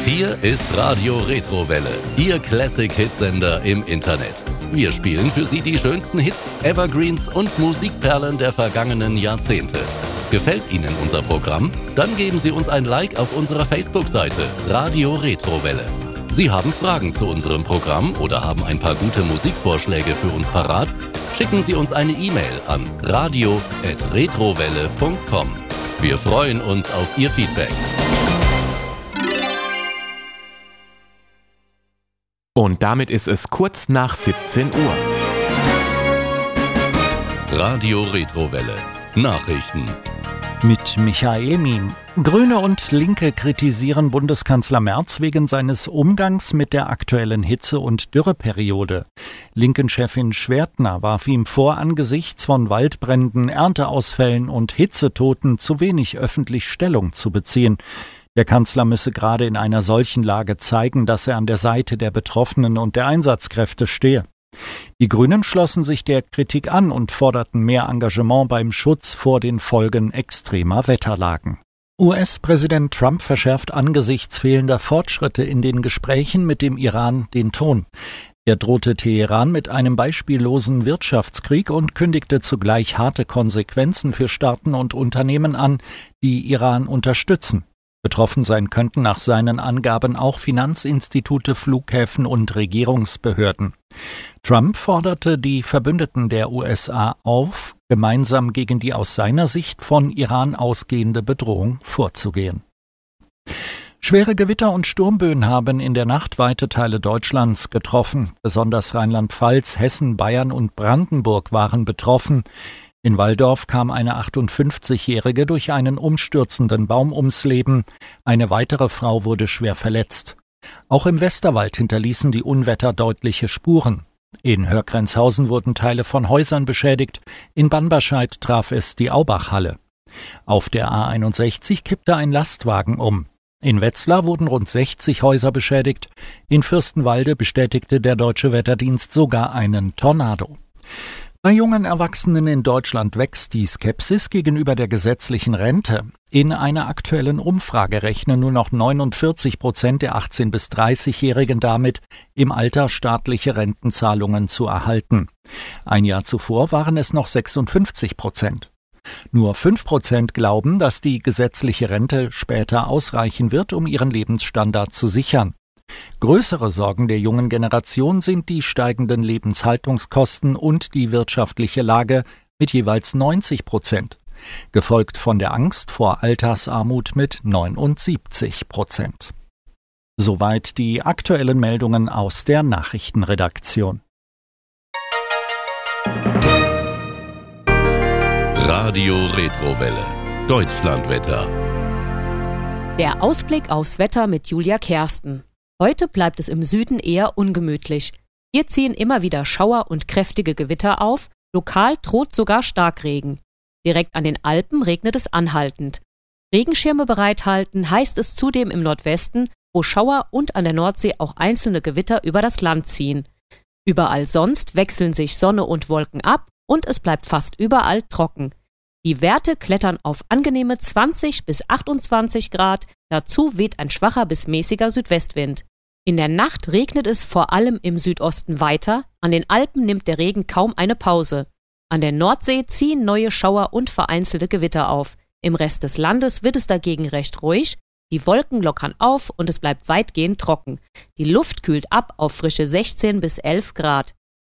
Hier ist Radio Retrowelle, Ihr Classic-Hitsender im Internet. Wir spielen für Sie die schönsten Hits, Evergreens und Musikperlen der vergangenen Jahrzehnte. Gefällt Ihnen unser Programm? Dann geben Sie uns ein Like auf unserer Facebook-Seite Radio Retrowelle. Sie haben Fragen zu unserem Programm oder haben ein paar gute Musikvorschläge für uns parat? Schicken Sie uns eine E-Mail an radio@retrowelle.com. Wir freuen uns auf Ihr Feedback. Und damit ist es kurz nach 17 Uhr. Radio Retrowelle. Nachrichten. Mit Michael Mien. Grüne und Linke kritisieren Bundeskanzler Merz wegen seines Umgangs mit der aktuellen Hitze- und Dürreperiode. Linken-Chefin Schwertner warf ihm vor, angesichts von Waldbränden, Ernteausfällen und Hitzetoten zu wenig öffentlich Stellung zu beziehen. Der Kanzler müsse gerade in einer solchen Lage zeigen, dass er an der Seite der Betroffenen und der Einsatzkräfte stehe. Die Grünen schlossen sich der Kritik an und forderten mehr Engagement beim Schutz vor den Folgen extremer Wetterlagen. US-Präsident Trump verschärft angesichts fehlender Fortschritte in den Gesprächen mit dem Iran den Ton. Er drohte Teheran mit einem beispiellosen Wirtschaftskrieg und kündigte zugleich harte Konsequenzen für Staaten und Unternehmen an, die Iran unterstützen. Betroffen sein könnten nach seinen Angaben auch Finanzinstitute, Flughäfen und Regierungsbehörden. Trump forderte die Verbündeten der USA auf, gemeinsam gegen die aus seiner Sicht von Iran ausgehende Bedrohung vorzugehen. Schwere Gewitter und Sturmböen haben in der Nacht weite Teile Deutschlands getroffen. Besonders Rheinland-Pfalz, Hessen, Bayern und Brandenburg waren betroffen. In Walldorf kam eine 58-Jährige durch einen umstürzenden Baum ums Leben. Eine weitere Frau wurde schwer verletzt. Auch im Westerwald hinterließen die Unwetter deutliche Spuren. In Hörgrenzhausen wurden Teile von Häusern beschädigt. In Banberscheid traf es die Aubachhalle. Auf der A61 kippte ein Lastwagen um. In Wetzlar wurden rund 60 Häuser beschädigt. In Fürstenwalde bestätigte der Deutsche Wetterdienst sogar einen Tornado. Bei jungen Erwachsenen in Deutschland wächst die Skepsis gegenüber der gesetzlichen Rente. In einer aktuellen Umfrage rechnen nur noch 49% der 18- bis 30-Jährigen damit, im Alter staatliche Rentenzahlungen zu erhalten. Ein Jahr zuvor waren es noch 56%. Nur 5% glauben, dass die gesetzliche Rente später ausreichen wird, um ihren Lebensstandard zu sichern. Größere Sorgen der jungen Generation sind die steigenden Lebenshaltungskosten und die wirtschaftliche Lage mit jeweils 90%, gefolgt von der Angst vor Altersarmut mit 79%. Soweit die aktuellen Meldungen aus der Nachrichtenredaktion. Radio Retrowelle. Deutschlandwetter. Der Ausblick aufs Wetter mit Julia Kersten. Heute bleibt es im Süden eher ungemütlich. Hier ziehen immer wieder Schauer und kräftige Gewitter auf, lokal droht sogar Starkregen. Direkt an den Alpen regnet es anhaltend. Regenschirme bereithalten heißt es zudem im Nordwesten, wo Schauer und an der Nordsee auch einzelne Gewitter über das Land ziehen. Überall sonst wechseln sich Sonne und Wolken ab und es bleibt fast überall trocken. Die Werte klettern auf angenehme 20 bis 28 Grad, dazu weht ein schwacher bis mäßiger Südwestwind. In der Nacht regnet es vor allem im Südosten weiter, an den Alpen nimmt der Regen kaum eine Pause. An der Nordsee ziehen neue Schauer und vereinzelte Gewitter auf. Im Rest des Landes wird es dagegen recht ruhig, die Wolken lockern auf und es bleibt weitgehend trocken. Die Luft kühlt ab auf frische 16 bis 11 Grad.